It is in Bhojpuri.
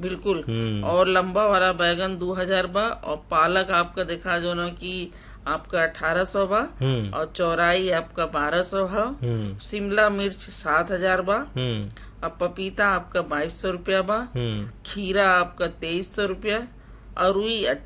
बिल्कुल। और लंबा वाला बैगन 2000 बा, और पालक आपका देखा जो ना कि आपका 1800 बा, और चौराई आपका 1200 है। शिमला मिर्च 7000 बा। अब पपीता आपका 2200 रुपया बा। खीरा आपका 2300 रुपया। अरुई